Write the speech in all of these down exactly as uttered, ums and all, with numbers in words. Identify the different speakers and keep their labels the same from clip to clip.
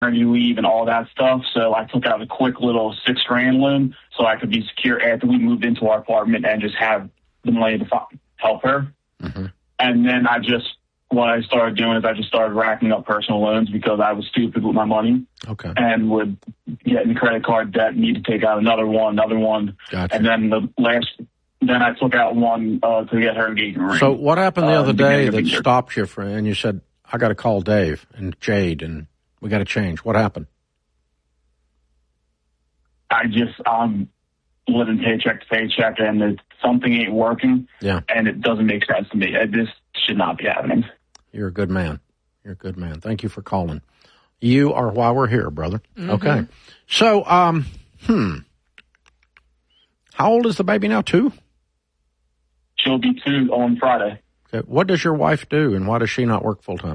Speaker 1: maternity leave and all that stuff. So I took out a quick little six grand loan so I could be secure after we moved into our apartment and just have the money to help her.
Speaker 2: Mm-hmm.
Speaker 1: And then I just, what I started doing is I just started racking up personal loans because I was stupid with my money.
Speaker 2: Okay.
Speaker 1: And would get in credit card debt, need to take out another one, another one.
Speaker 2: Gotcha.
Speaker 1: And then the last, then I took out one uh, to get her engagement ring.
Speaker 2: So what happened the
Speaker 1: uh,
Speaker 2: other day
Speaker 1: the
Speaker 2: that stopped you from, and you said, I got to call Dave and Jade and we got to change. What happened?
Speaker 1: I just, um, living paycheck to paycheck and it, something ain't working.
Speaker 2: Yeah.
Speaker 1: And it doesn't make sense to me. It, this should not be happening.
Speaker 2: You're a good man. You're a good man. Thank you for calling. You are why we're here, brother.
Speaker 3: Mm-hmm.
Speaker 2: Okay. So, um, hmm. How old is the baby now? Two?
Speaker 1: She'll be two on Friday.
Speaker 2: Okay. What does your wife do and why does she not work full time?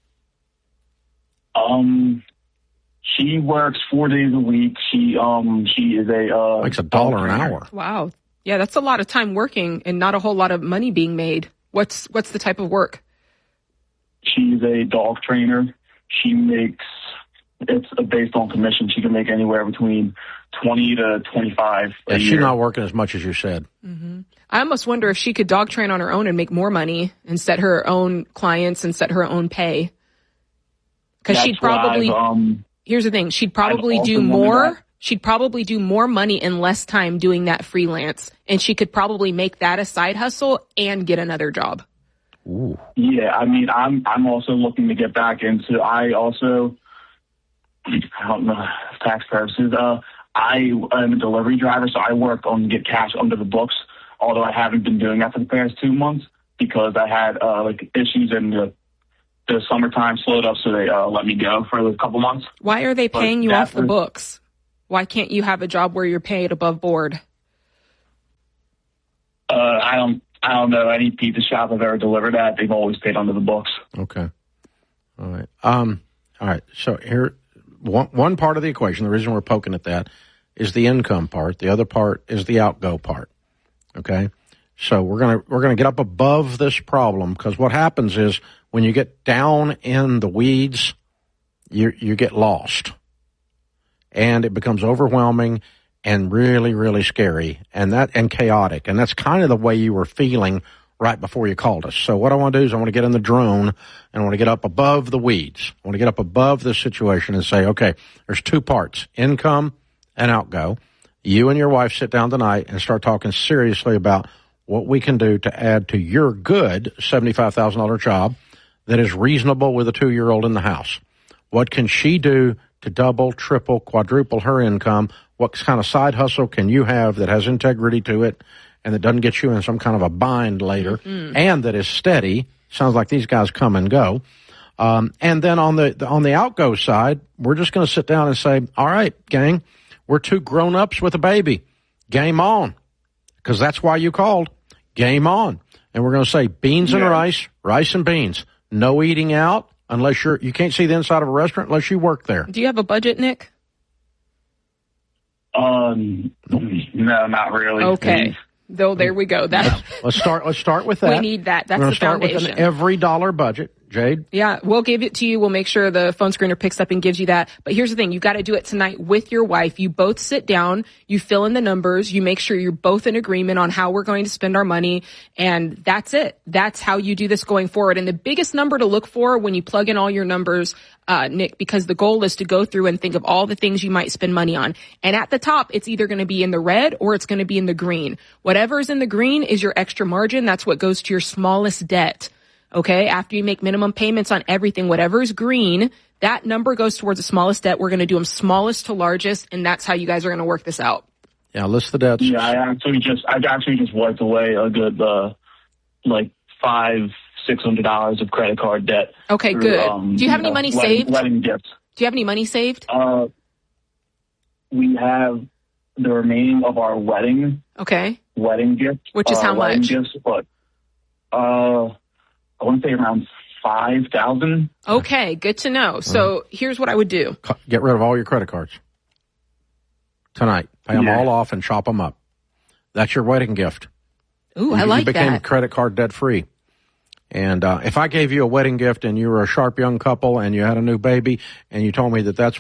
Speaker 1: Um, she works four days a week. She, um, she is a, uh,
Speaker 2: Makes a dollar an hour.
Speaker 3: Wow. Yeah, that's a lot of time working and not a whole lot of money being made. What's, what's the type of work?
Speaker 1: She's a dog trainer. She makes, it's based on commission. She can make anywhere between twenty to twenty-five a
Speaker 2: Yeah,
Speaker 1: year.
Speaker 2: she's not working as much as you said.
Speaker 3: Mm-hmm. I almost wonder if she could dog train on her own and make more money and set her own clients and set her own pay. Because she'd probably,
Speaker 1: um,
Speaker 3: here's the thing, she'd probably do more, she'd probably do more money in less time doing that freelance. And she could probably make that a side hustle and get another job.
Speaker 2: Ooh.
Speaker 1: Yeah, I mean, I'm I'm also looking to get back into. I also, I don't know, tax purposes. Uh, I am a delivery driver, so I work on get cash under the books. Although I haven't been doing that for the past two months because I had uh, like issues in the the summertime slowed up, so they uh, let me go for a couple months.
Speaker 3: Why are they paying
Speaker 1: But
Speaker 3: you off the
Speaker 1: was,
Speaker 3: books? Why can't you have a job where you're paid above board?
Speaker 1: Uh, I don't. I don't know any pizza shop I've ever delivered at. They've always paid under the books.
Speaker 2: Okay. All right. Um, all right. So here, one, one part of the equation, the reason we're poking at that is the income part. The other part is the outgo part. Okay. So we're going to, we're going to get up above this problem because what happens is when you get down in the weeds, you, you get lost and it becomes overwhelming and really, really scary and that, and chaotic. And that's kind of the way you were feeling right before you called us. So what I want to do is I want to get in the drone and I want to get up above the weeds. I want to get up above this situation and say, okay, there's two parts, income and outgo. You and your wife sit down tonight and start talking seriously about what we can do to add to your good seventy-five thousand dollars job that is reasonable with a two-year-old in the house. What can she do to double, triple, quadruple her income? What kind of side hustle can you have that has integrity to it and that doesn't get you in some kind of a bind later mm-hmm. and that is steady? Sounds like these guys come and go. Um, and then on the, the on the outgo side, we're just going to sit down and say, all right, gang, we're two grown-ups with a baby. Game on. Because that's why you called. Game on. And we're going to say beans yeah. and rice, rice and beans. No eating out unless you're, you can't see the inside of a restaurant unless you work there.
Speaker 3: Do you have a budget, Nick?
Speaker 1: Um, no, not really.
Speaker 3: Okay. Though there we go. That
Speaker 2: let's start. Let's start with that.
Speaker 3: We need that. That's
Speaker 2: we're
Speaker 3: the
Speaker 2: start
Speaker 3: foundation.
Speaker 2: With an every dollar budget, Jade.
Speaker 3: Yeah, we'll give it to you. We'll make sure the phone screener picks up and gives you that. But here's the thing: you got to do it tonight with your wife. You both sit down. You fill in the numbers. You make sure you're both in agreement on how we're going to spend our money, and that's it. That's how you do this going forward. And the biggest number to look for when you plug in all your numbers, uh, Nick, because the goal is to go through and think of all the things you might spend money on. And at the top, it's either going to be in the red or it's going to be in the green. Whatever is in the green is your extra margin. That's what goes to your smallest debt. Okay. After you make minimum payments on everything, whatever is green, that number goes towards the smallest debt. We're going to do them smallest to largest. And that's how you guys are going to work this out.
Speaker 2: Yeah. List the debts.
Speaker 1: Yeah. I actually just, I actually just wiped away a good, uh, like five, six hundred dollars of credit card debt.
Speaker 3: Okay.
Speaker 1: Through,
Speaker 3: good.
Speaker 1: Um,
Speaker 3: do you have
Speaker 1: you
Speaker 3: any
Speaker 1: know,
Speaker 3: money
Speaker 1: wedding,
Speaker 3: saved?
Speaker 1: Wedding gifts.
Speaker 3: Do you have any money saved?
Speaker 1: Uh, we have the remaining of our wedding.
Speaker 3: Okay.
Speaker 1: Wedding gifts.
Speaker 3: Which is
Speaker 1: uh,
Speaker 3: how much?
Speaker 1: Gifts, but, uh, I want to say around five thousand.
Speaker 3: Okay, good to know. So uh, here's what I would do.
Speaker 2: Get rid of all your credit cards tonight. Pay them
Speaker 1: yeah.
Speaker 2: all off and chop them up. That's your wedding gift.
Speaker 3: Ooh,
Speaker 2: you,
Speaker 3: I like
Speaker 2: You became
Speaker 3: that.
Speaker 2: credit card debt free. And uh, if I gave you a wedding gift and you were a sharp young couple and you had a new baby and you told me that that's